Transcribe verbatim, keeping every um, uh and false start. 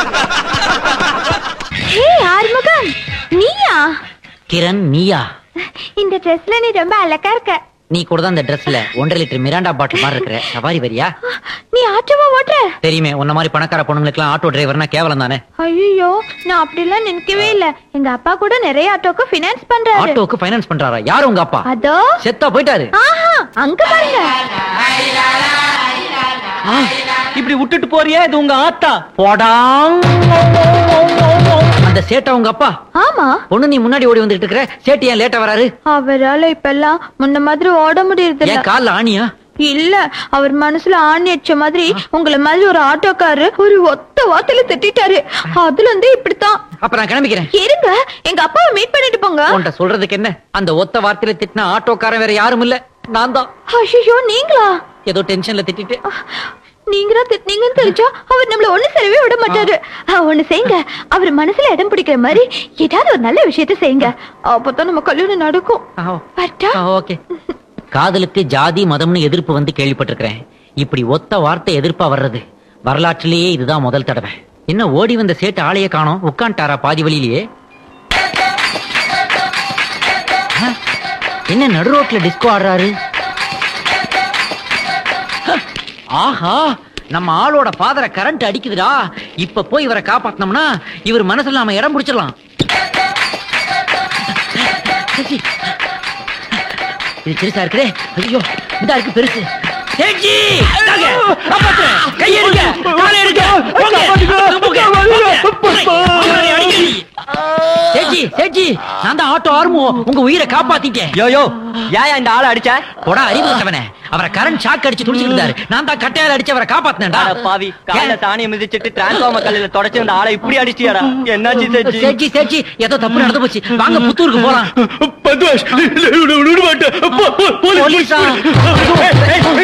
ஏய் ஆறுமுகம், நீயா? கிரண், நீயா? இந்த ட்ரெஸ்ல நீ ரொம்ப அழகா இருக்க. நீ கூட தான் இந்த ட்ரெஸ்ல ஒன்றரை லிட்டர் மிராண்டா பாட்டில் மாதிரி இருக்கிற. சவாரி வரியா? நீ ஆட்டோவா ஓட்டுற? தெரியுமே, உன்ன மாதிரி பணக்கார பொண்ணுங்களுக்குலாம் ஆட்டோ டிரைவர்னா கேவலம் தானே. ஐயோ, நான் அப்படிலாம் நினைக்கவே இல்ல. எங்க அப்பா கூட நிறைய ஆட்டோக்கு ஃபைனான்ஸ் பண்றாரு. ஆட்டோக்கு ஃபைனான்ஸ் பண்றாரா? யாரு உங்க அப்பா? அதோ செத்தா போயிட்டாரு. ஆஹா, அங்க பாருங்க. இப்படி விட்டுட்டு போறியே, இது உங்க ஆத்தா. போடாங். அந்த சேட்டா உங்க அப்பா? ஆமா. பொண்ணு நீ முன்னாடி ஓடி வந்துட்டு இருக்கிற, சேட்டு ஏன் லேட்டா வராரு? அவரால இப்பெல்லாம் முன்ன மாதிரி ஓட முடியறது இல்ல. ஏன் கால்ல ஆணியா? இல்ல, அவர் மனசுல ஆணி அடிச்ச மாதிரி உங்களை மாதிரி ஒரு ஆட்டோக்காரரு ஒரு ஒத்த வார்த்தையில திட்டாரு. அதுல இருந்து இப்படித்தான். அப்ப நான் கிளம்பிக்கிறேன். இருங்க, எங்க அப்பாவை மீட் பண்ணிட்டு போங்க. உன்கிட்ட சொல்றதுக்கு என்ன? அந்த ஒத்த வார்த்தையில திட்டின ஆட்டோக்காரன் வேற யாரும் இல்ல, நான் தான். ஐயோ, நீங்களா? ஏதோ டென்ஷன்ல திட்டிட்டு. நீங்களா திட்டினீங்கன்னு தெரிஞ்சா அவர் நம்மள ஒண்ணு செய்யவே விட மாட்டாரு. ஒண்ணு செய்யுங்க, அவர் மனசுல இடம் பிடிக்கிற மாதிரி ஏதாவது ஒரு நல்ல விஷயத்த செய்யுங்க. அப்பதான் நம்ம கல்யாணம் நடக்கும். ஓகே. காதலுக்கு ஜாதி மதம்னு எதிர்ப்பு வந்து கேள்விப்பட்டிருக்கிறேன். இப்படி ஒத்த வார்த்தை எதிர்ப்பா வர்றது வரலாற்றிலேயே இதுதான் முதல் தடவை. என்ன ஓடி வந்த சேட்டு ஆளைய காணோம், உட்காண்டாரா பாதி வழியிலேயே? என்ன நடு ரோட்ல டிஸ்கோ ஆடுறாரு? ஆஹா, நம்ம ஆளோட பாதர கரண்ட் அடிக்குதுடா. இப்ப போய் இவரை காப்பாத்தனம்னா இவர் மனசுல நாம இடம் பிடிச்சிடலாம். இது சிறுசா இருக்குதே. ஐயோ, இந்த இருக்கு பெருசு. சேட்ஜி, கையெடுங்க, காலை எடுங்க. சேட்ஜி, சேட்ஜி, நான் தான் ஆட்டோ ஆர்மோ, உங்க உயிரை காப்பாத்திட்டேன். யோயோ, ஏன் இந்த ஆளை அடிச்ச? போடா அறிவுட்டவனே. அவரை கரண்ட் ஷாக் அடிச்சு துடிச்சிட்டு இருந்தாரு. நான் தான் கட்டையால அடிச்சு அவரை காப்பாத்தினேன்டா. பாவி, காலையில சாணியை மிதிச்சிட்டு டிரான்ஸ்ஃபார்மர் கல்லில தொடச்சு இந்த ஆளை இப்படி அடிச்சியாடா? என்னாச்சு சேட்ஜி? சேட்ஜி, சேட்ஜி, ஏதோ தப்பு நடந்து போச்சு. வாங்க புத்தூருக்கு போலாம். பத்வாஷ், விட மாட்டேன். போலீஸா?